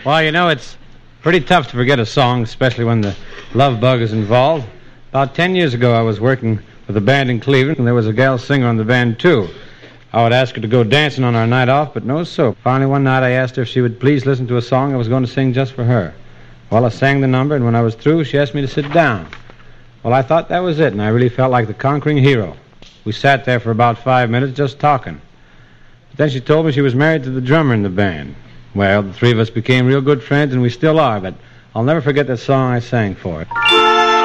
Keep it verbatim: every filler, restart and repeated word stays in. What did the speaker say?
Well, you know, it's pretty tough to forget a song, especially when the love bug is involved. About ten years ago, I was working with a band in Cleveland, and there was a gal singer on the band, too. I would ask her to go dancing on our night off, but no soap. Finally, one night, I asked her if she would please listen to a song I was going to sing just for her. Well, I sang the number, and when I was through, she asked me to sit down. Well, I thought that was it, and I really felt like the conquering hero. We sat there for about five minutes just talking. But then she told me she was married to the drummer in the band. Well, the three of us became real good friends, and we still are, but I'll never forget that song I sang for her.